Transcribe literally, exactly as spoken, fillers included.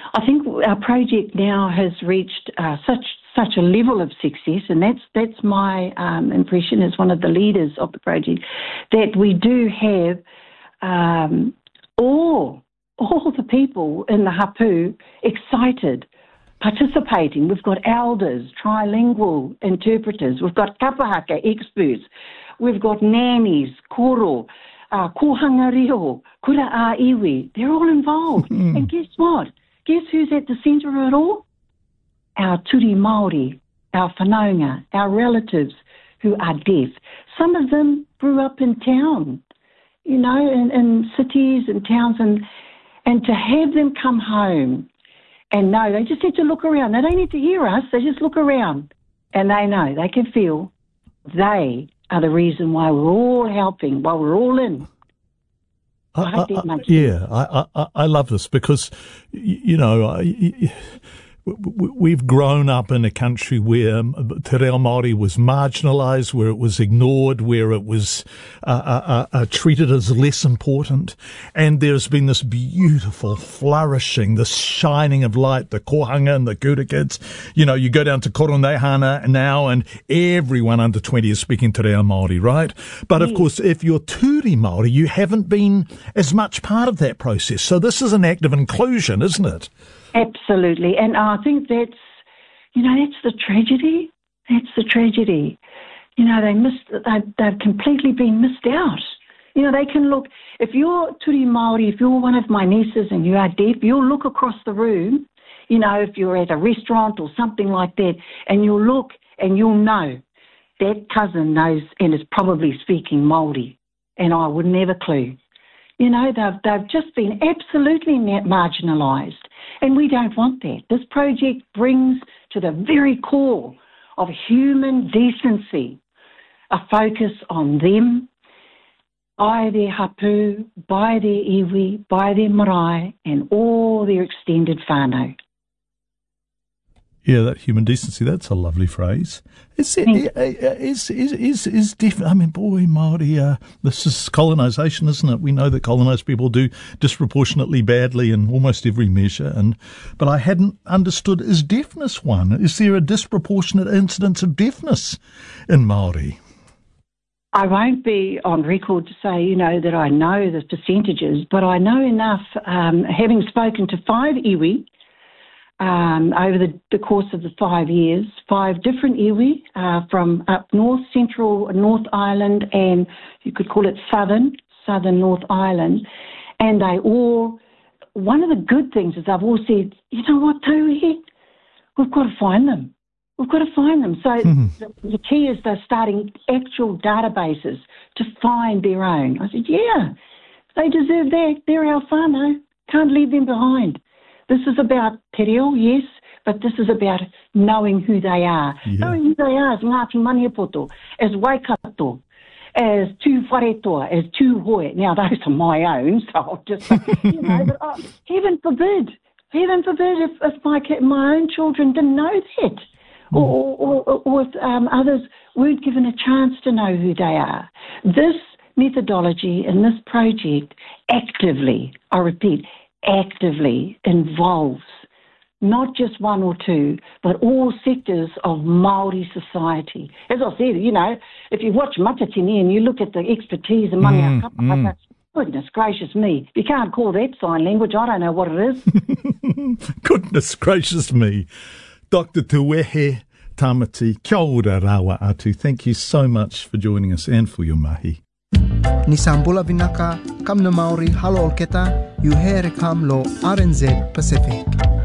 I think our project now has reached uh, such such a level of success, and that's that's my um, impression as one of the leaders of the project, that we do have um, all all the people in the hapu excited, participating. We've got elders, trilingual interpreters, we've got kapahaka experts, we've got nannies, koro, uh, kohanga reo, kura a iwi. They're all involved. Mm. And guess what? Guess who's at the centre of it all? Our turi Māori, our whanaunga, our relatives who are deaf. Some of them grew up in town, you know, in, in cities and towns, and and to have them come home and know, they just need to look around. They don't need to hear us. They just look around and they know, they can feel they are the reason why we're all helping, why we're all in. I, I, I, yeah, I, I, I love this because, you know, I, we've grown up in a country where te reo Māori was marginalised, where it was ignored, where it was uh, uh, uh, treated as less important. And there's been this beautiful flourishing, this shining of light, the kohanga and the kura kids. You know, you go down to Koronehana now and everyone under twenty is speaking te reo Māori, right? But of course, if you're turi Māori, you haven't been as much part of that process. So this is an act of inclusion, isn't it? Absolutely. And I think that's, you know, that's the tragedy. That's the tragedy. You know, they missed, they've, they've completely been missed out. You know, they can look, if you're turi Māori, if you're one of my nieces and you are deaf, you'll look across the room, you know, if you're at a restaurant or something like that, and you'll look and you'll know that cousin knows and is probably speaking Māori, and I would never clue. You know, they've, they've just been absolutely marginalised. And we don't want that. This project brings to the very core of human decency a focus on them, by their hapu, by their iwi, by their marae, and all their extended whānau. Yeah, that human decency, that's a lovely phrase. Is it, is, is, is, is different? I mean, boy, Māori, uh, this is colonisation, isn't it? We know that colonised people do disproportionately badly in almost every measure. And But I hadn't understood, is deafness one? Is there a disproportionate incidence of deafness in Māori? I won't be on record to say, you know, that I know the percentages, but I know enough, um, having spoken to five iwi, Um, over the, the course of the five years, five different iwi uh, from up north, central North Island, and you could call it southern, southern North Island. And they all, one of the good things is they've all said, you know what, Tauihi, we've got to find them. We've got to find them. So mm-hmm. the, the key is they're starting actual databases to find their own. I said, yeah, they deserve that. They're our whānau. Can't leave them behind. This is about te reo, yes, but this is about knowing who they are. Yeah. Knowing who they are as Ngāti Maniapoto, as Waikato, as Tu Wharetoa, as Tu Hoi. Now, those are my own, so I'll just say, you know, but, oh, heaven forbid, heaven forbid if, if my, my own children didn't know that, mm. or, or, or if um, others weren't given a chance to know who they are. This methodology and this project actively, I repeat, actively involves not just one or two, but all sectors of Māori society. As I said, you know, if you watch Matatini and you look at the expertise among mm, our kapahaka, mm. goodness gracious me, you can't call that sign language. I don't know what it is. Goodness gracious me. Doctor Te Wehe Tamati, kia ora rawa atu. Thank you so much for joining us and for your mahi. Ni Sambula Vinaka, kam na Maori halo olketa, you here kam lo R N Z Pacific.